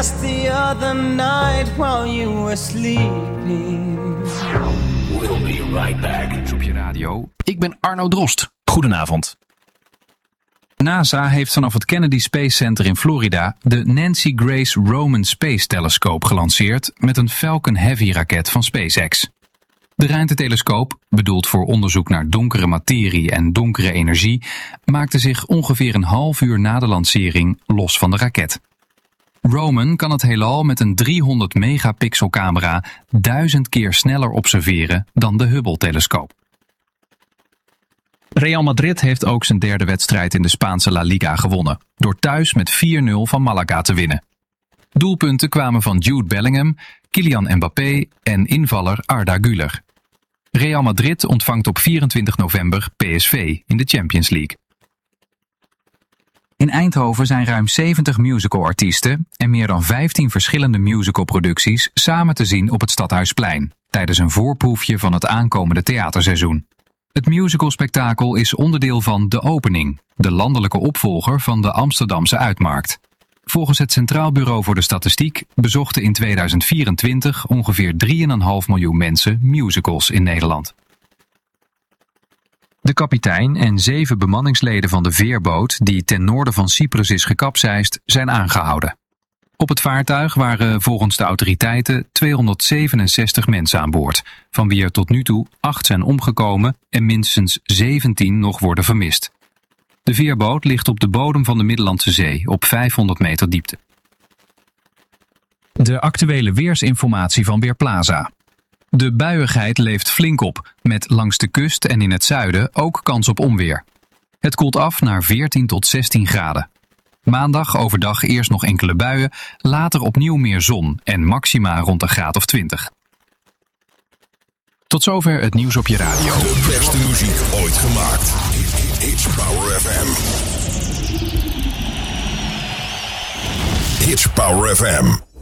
just the other night while you were sleeping. We'll be right back. Op je radio. Ik ben Arno Drost. Goedenavond. NASA heeft vanaf het Kennedy Space Center in Florida de Nancy Grace Roman Space Telescope gelanceerd met een Falcon Heavy raket van SpaceX. De ruimtetelescoop, bedoeld voor onderzoek naar donkere materie en donkere energie, maakte zich ongeveer een half uur na de lancering los van de raket. Roman kan het heelal met een 300 megapixel camera 1000 keer sneller observeren dan de Hubble-telescoop. Real Madrid heeft ook zijn derde wedstrijd in de Spaanse La Liga gewonnen, door thuis met 4-0 van Malaga te winnen. Doelpunten kwamen van Jude Bellingham, Kylian Mbappé en invaller Arda Güler. Real Madrid ontvangt op 24 november PSV in de Champions League. In Eindhoven zijn ruim 70 musicalartiesten en meer dan 15 verschillende musicalproducties samen te zien op het Stadhuisplein, tijdens een voorproefje van het aankomende theaterseizoen. Het musicalspektakel is onderdeel van De Opening, de landelijke opvolger van de Amsterdamse Uitmarkt. Volgens het Centraal Bureau voor de Statistiek bezochten in 2024 ongeveer 3,5 miljoen mensen musicals in Nederland. De kapitein en 7 bemanningsleden van de veerboot die ten noorden van Cyprus is gekapseist zijn aangehouden. Op het vaartuig waren volgens de autoriteiten 267 mensen aan boord, van wie er tot nu toe 8 zijn omgekomen en minstens 17 nog worden vermist. De veerboot ligt op de bodem van de Middellandse Zee op 500 meter diepte. De actuele weersinformatie van Weerplaza. De buiigheid leeft flink op, met langs de kust en in het zuiden ook kans op onweer. Het koelt af naar 14 tot 16 graden. Maandag overdag eerst nog enkele buien, later opnieuw meer zon en maxima rond een graad of 20. Tot zover het nieuws op je radio. De beste muziek ooit gemaakt. It's Power FM. It's Power FM.